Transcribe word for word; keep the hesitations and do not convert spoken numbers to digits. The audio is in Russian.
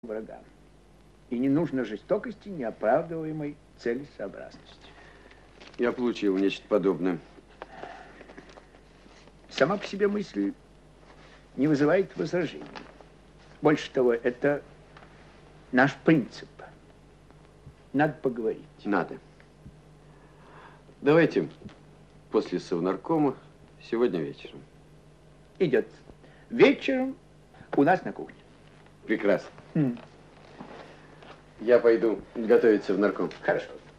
врагам. И не нужно жестокости, неоправдываемой целесообразности. Я получил нечто подобное. Сама по себе мысль не вызывает возражений. Больше того, это наш принцип. Надо поговорить. Надо. Давайте после совнаркома сегодня вечером. Идет. Вечером у нас на кухне. Прекрасно. М. Я пойду готовиться в нарком. Хорошо.